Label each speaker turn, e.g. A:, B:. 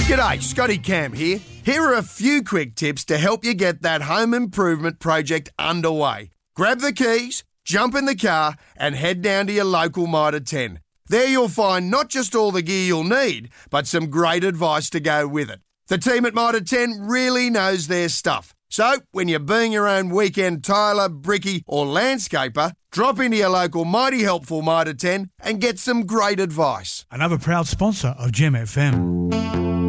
A: G'day, Scotty Cam here. Here are a few quick tips to help you get that home improvement project underway. Grab the keys, jump in the car and head down to your local Mitre 10. There you'll find not just all the gear you'll need, but some great advice to go with it. The team at Mitre 10 really knows their stuff. So, when you're being your own weekend tiler, brickie or landscaper, drop into your local mighty helpful Mitre 10 and get some great advice.
B: Another proud sponsor of Gem FM.